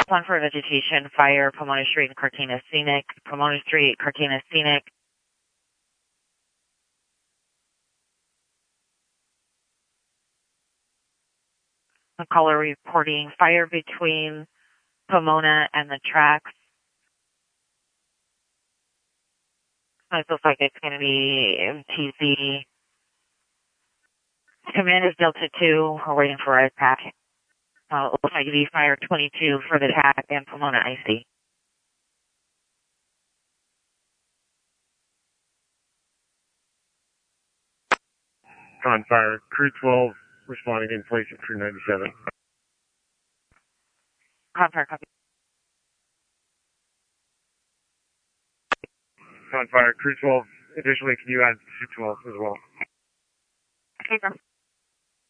Plan for vegetation, fire, Pomona Street and Cartagena Scenic. Pomona Street, Cartagena Scenic. The caller reporting fire between Pomona and the tracks. It looks like it's going to be MTZ. Command is Delta 2. We're waiting for a pack. Looks like it'd be fire 22 for the TAC and Pomona IC. On fire, crew 12 responding in place at crew 97. On fire, copy. On fire, crew 12. Additionally, can you add crew 12 as well? Okay, sir.